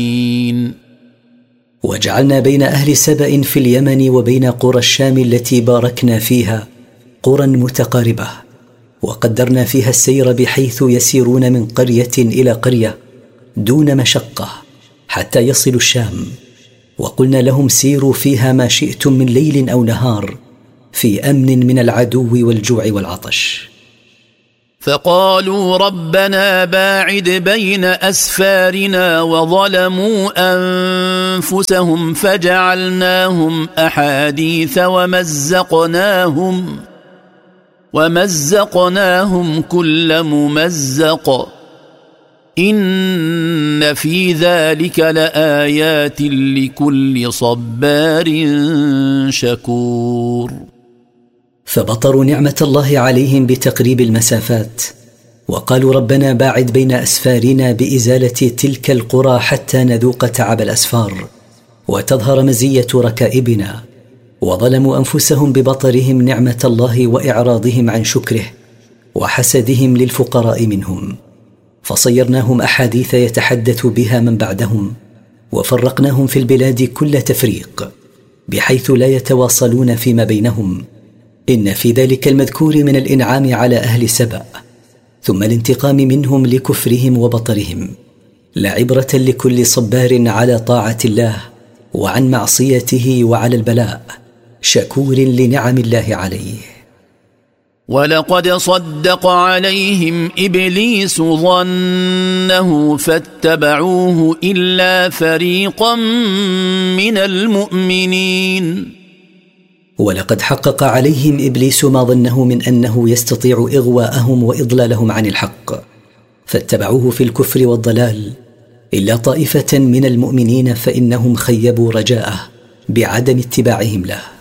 وجعلنا بين أهل سبأ في اليمن وبين قرى الشام التي باركنا فيها قرى متقاربة، وقدرنا فيها السير بحيث يسيرون من قرية إلى قرية دون مشقة حتى يصلوا الشام، وقلنا لهم سيروا فيها ما شئتم من ليل أو نهار في أمن من العدو والجوع والعطش. فقالوا ربنا باعد بين أسفارنا وظلموا أنفسهم فجعلناهم أحاديث ومزقناهم كل ممزق إن في ذلك لآيات لكل صبار شكور. فبطروا نعمة الله عليهم بتقريب المسافات، وقالوا ربنا باعد بين أسفارنا بإزالة تلك القرى حتى نذوق تعب الأسفار وتظهر مزية ركائبنا، وظلموا أنفسهم ببطرهم نعمة الله وإعراضهم عن شكره وحسدهم للفقراء منهم، فصيرناهم أحاديث يتحدث بها من بعدهم، وفرقناهم في البلاد كل تفريق بحيث لا يتواصلون فيما بينهم. إن في ذلك المذكور من الإنعام على أهل سبأ ثم الانتقام منهم لكفرهم وبطرهم لعبرة لكل صبار على طاعة الله وعن معصيته وعلى البلاء شكور لنعم الله عليه. ولقد صدق عليهم إبليس ظنه فاتبعوه إلا فريقا من المؤمنين. ولقد حقق عليهم إبليس ما ظنه من أنه يستطيع إغواءهم وإضلالهم عن الحق، فاتبعوه في الكفر والضلال إلا طائفة من المؤمنين، فإنهم خيبوا رجاءه بعدم اتباعهم له.